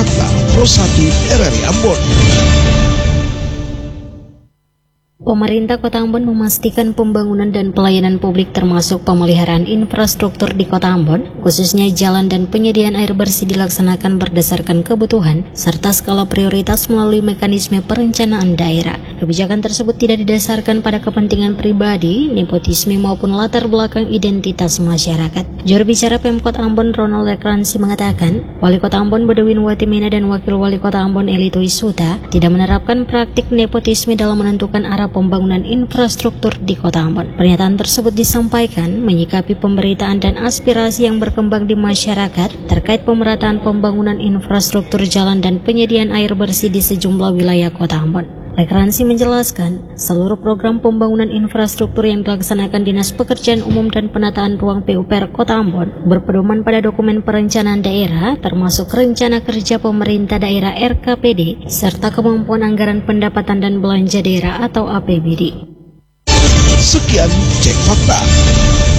Fakta Pro 1 RRI Ambon. Pemerintah Kota Ambon memastikan pembangunan dan pelayanan publik termasuk pemeliharaan infrastruktur di Kota Ambon, khususnya jalan dan penyediaan air bersih dilaksanakan berdasarkan kebutuhan serta skala prioritas melalui mekanisme perencanaan daerah. Kebijakan tersebut tidak didasarkan pada kepentingan pribadi, nepotisme maupun latar belakang identitas masyarakat. Juru bicara Pemkot Ambon Ronald Rekransi mengatakan, Wali Kota Ambon Bedewin Watimena dan Wakil Wali Kota Ambon Elito Isuta tidak menerapkan praktik nepotisme dalam menentukan arah pembangunan infrastruktur di Kota Ambon. Pernyataan tersebut disampaikan menyikapi pemberitaan dan aspirasi yang berkembang di masyarakat terkait pemerataan pembangunan infrastruktur jalan dan penyediaan air bersih di sejumlah wilayah Kota Ambon. Rekransi menjelaskan, seluruh program pembangunan infrastruktur yang dilaksanakan Dinas Pekerjaan Umum dan Penataan Ruang PUPR Kota Ambon berpedoman pada dokumen perencanaan daerah termasuk Rencana Kerja Pemerintah Daerah RKPD serta Kemampuan Anggaran Pendapatan dan Belanja Daerah atau APBD. Sekian Cek Fakta.